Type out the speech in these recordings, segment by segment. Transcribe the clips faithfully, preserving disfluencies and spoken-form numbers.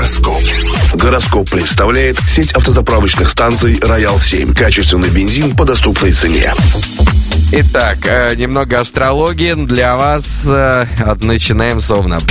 Гороскоп. Гороскоп представляет сеть автозаправочных станций «Роял семь». Качественный бензин по доступной цене. Итак, э, немного астрологии для вас. Э, от- начинаем с Овна.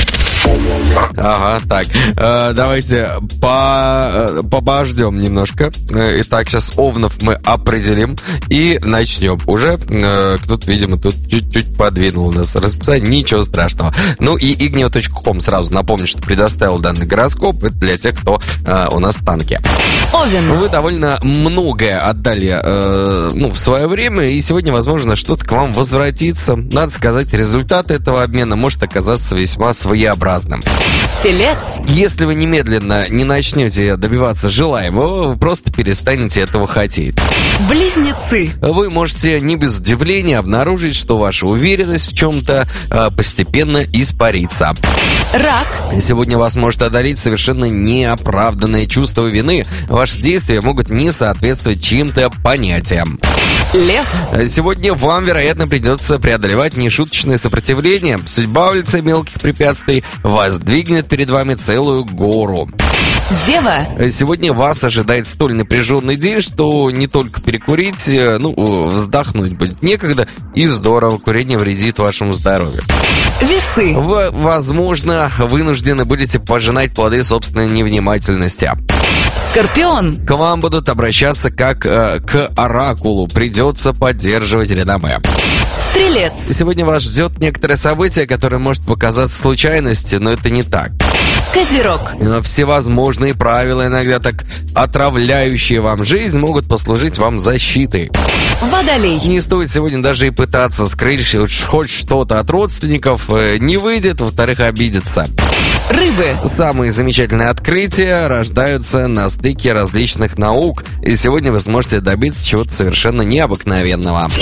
Ага, так, э, давайте по, э, побождем немножко. Э, Итак, сейчас Овнов мы определим и начнем. Уже э, кто-то, видимо, тут чуть-чуть подвинул у нас расписание, ничего страшного. Ну и игнио точка ком сразу напомню, что предоставил данный гороскоп. Это для тех, кто э, у нас в танке. Овен. Вы довольно многое отдали э, ну, в свое время, и сегодня, возможно, что-то к вам возвратится. Надо сказать, результат этого обмена может оказаться весьма своеобразным. Телец. Если вы немедленно не начнете добиваться желаемого, вы просто перестанете этого хотеть. Близнецы. Вы можете не без удивления обнаружить, что ваша уверенность в чем-то э, постепенно испарится. Рак. Сегодня вас может одолеть совершенно неоправданное чувство вины. Ваши действия могут не соответствовать чьим-то понятиям. Лев. Сегодня вам, вероятно, придется преодолевать нешуточное сопротивление. Судьба в лице мелких препятствий воздвигнет перед вами целую гору. Дева. Сегодня вас ожидает столь напряженный день, что не только перекурить, э, ну, вздохнуть будет некогда, и здорово, курение вредит вашему здоровью. Весы. Вы, возможно, вынуждены будете пожинать плоды собственной невнимательности. Скорпион. К вам будут обращаться как э, к оракулу. Придется поддерживать реноме. Стрелец. Сегодня вас ждет некоторое событие, которое может показаться случайностью, но это не так. Козерог. Э, Всевозможные правила, иногда так отравляющие вам жизнь, могут послужить вам защитой. Водолей. Не стоит сегодня даже и пытаться скрыть хоть что-то от родственников. Э, Не выйдет, во-вторых, обидеться. Рыбы. Самые замечательные открытия рождаются на стыке различных наук, и сегодня вы сможете добиться чего-то совершенно необыкновенного.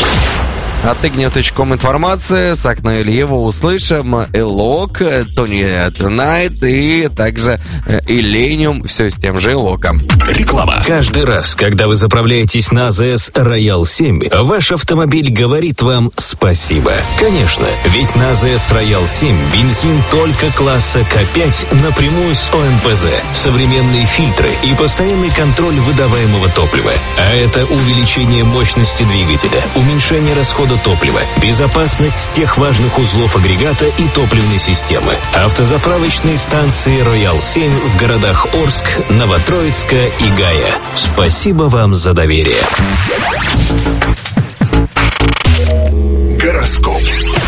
От игнио точка ком информация. С окна Ильева услышим Элок, Тони Tonight и также Illenium. Все с тем же Элоком. Реклама. Каждый раз, когда вы заправляетесь на АЗС Роял семь, ваш автомобиль говорит вам спасибо. Конечно, ведь на АЗС Роял семь бензин только класса К пять напрямую с О М П З, современные фильтры и постоянный контроль выдаваемого топлива. А это увеличение мощности двигателя, уменьшение расхода топлива, безопасность всех важных узлов агрегата и топливной системы. Автозаправочные станции Роял семь в городах Орск, Новотроицка и Гая. Спасибо вам за доверие. Гороскоп.